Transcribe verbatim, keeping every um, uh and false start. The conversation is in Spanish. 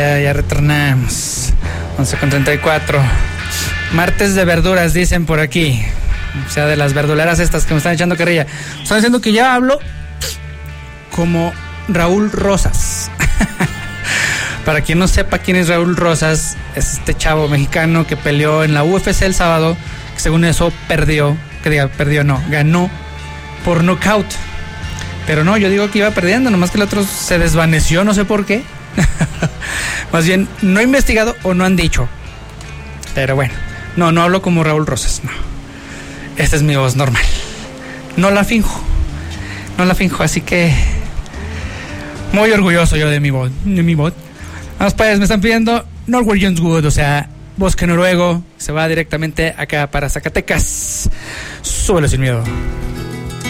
Ya, ya retornamos. once con treinta y cuatro. Martes de verduras, dicen por aquí. O sea, de las verduleras estas que me están echando carrilla. Están diciendo que ya hablo como Raúl Rosas. Para quien no sepa quién es Raúl Rosas, es este chavo mexicano que peleó en la U F C el sábado, que según eso perdió, que diga, perdió no, ganó por nocaut. Pero no, yo digo que iba perdiendo, nomás que el otro se desvaneció, no sé por qué. Más bien, no he investigado o no han dicho. Pero bueno, no, no hablo como Raúl Rosas, no. Esta es mi voz normal. No la finjo, no la finjo, así que muy orgulloso yo de mi voz, de mi voz. Vamos pues, me están pidiendo Norwegian Wood, o sea, bosque noruego, se va directamente acá para Zacatecas. Súbelo sin miedo.